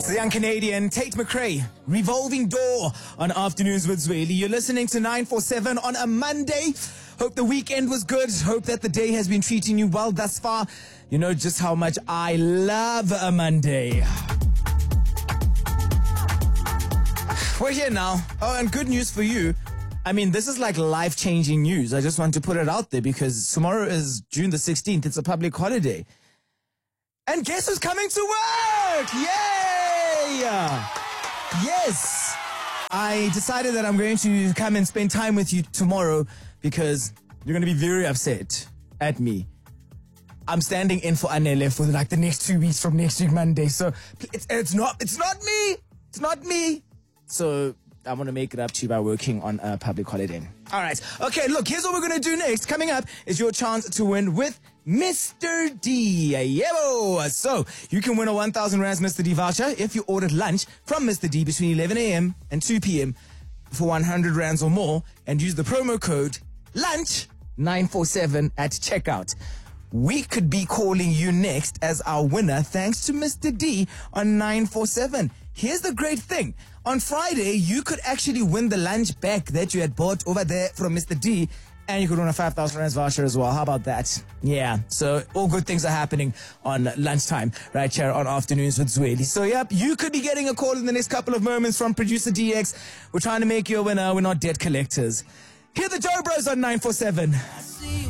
It's the young Canadian Tate McRae, Revolving Door on Afternoons with Zweli. You're listening to 947 on a Monday. Hope the weekend was good. Hope that the day has been treating you well thus far. You know just how much I love a Monday. We're here now. Oh, and good news for you. I mean, this is like life-changing news. I just want to put it out there because tomorrow is June the 16th. It's a public holiday. And guess who's coming to work? Yay! Yes! I decided that I'm going to come and spend time with you tomorrow because you're going to be very upset at me. I'm standing in for Anele for like the next 2 weeks from next week Monday. So it's not me. It's not me. So I want to make it up to you by working on a public holiday. All right. Okay, look, here's what we're going to do next. Coming up is your chance to win with Mr. D. Yebo. So you can win a 1,000 Rands Mr. D voucher if you ordered lunch from Mr. D between 11 a.m. and 2 p.m. for 100 Rands or more and use the promo code LUNCH947 at checkout. We could be calling you next as our winner thanks to Mr. D on 947. Here's the great thing. On Friday, you could actually win the lunch back that you had bought over there from Mr. D, and you could win a 5,000 Rands voucher as well. How about that? Yeah, so all good things are happening on lunchtime right here on Afternoons with Zweli. So, yep, you could be getting a call in the next couple of moments from producer DX. We're trying to make you a winner. We're not debt collectors. Hear the Joe Bros on 947.